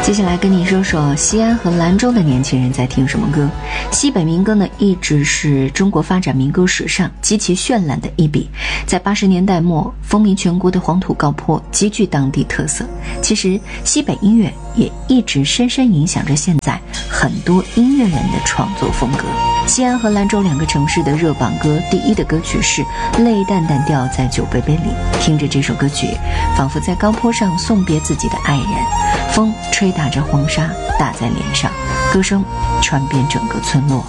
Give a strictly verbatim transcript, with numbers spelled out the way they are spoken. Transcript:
接下来跟你说说西安和兰州的年轻人在听什么歌。西北民歌呢，一直是中国发展民歌史上极其绚烂的一笔，在八十年代末风靡全国的黄土高坡极具当地特色。其实西北音乐也一直深深影响着现在很多音乐人的创作风格。西安和兰州两个城市的热榜歌第一的歌曲是《泪淡淡掉在酒杯杯里》，听着这首歌曲，仿佛在高坡上送别自己的爱人，风吹打着黄沙打在脸上，歌声传遍整个村落。